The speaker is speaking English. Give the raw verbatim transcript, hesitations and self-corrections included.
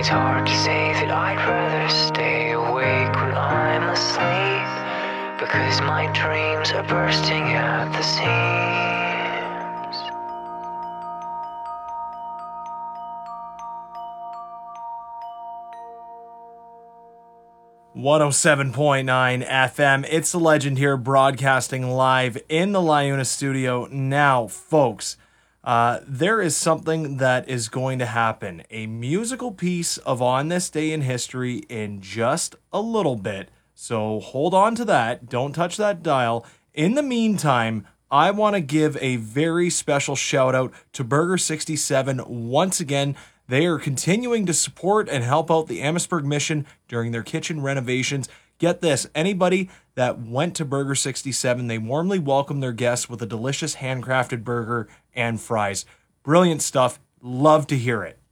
It's hard to say that I'd rather stay awake when I'm asleep, because my dreams are bursting at the seams. one oh seven point nine F M. It's the Legend here, broadcasting live in the LiUNA studio. Now, folks, uh, there is something that is going to happen. A musical piece of On This Day in History in just a little bit. So hold on to that. Don't touch that dial. In the meantime, I want to give a very special shout out to Burger sixty-seven once again. They are continuing to support and help out the Amherstburg Mission during their kitchen renovations. Get this, anybody that went to Burger sixty-seven, they warmly welcome their guests with a delicious handcrafted burger and fries. Brilliant stuff. Love to hear it.